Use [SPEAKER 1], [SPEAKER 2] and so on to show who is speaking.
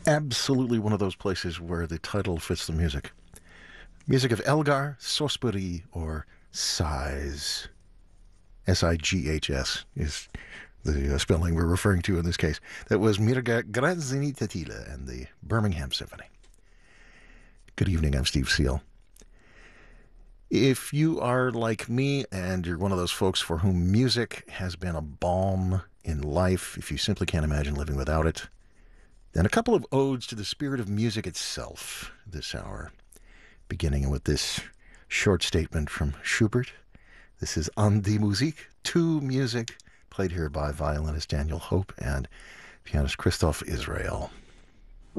[SPEAKER 1] Absolutely one of those places where the title fits the music. Music of Elgar Sospiri, or Sighs. Sighs is the spelling we're referring to in this case. That was Mirga Grazzini Tatila and the Birmingham Symphony. Good evening, I'm Steve Seal. If you are like me and you're one of those folks for whom music has been a balm in life, if you simply can't imagine living without it, then a couple of odes to the spirit of music itself this hour, beginning with this short statement from Schubert. This is An die Musik, to music, played here by violinist Daniel Hope and pianist Christoph Israel.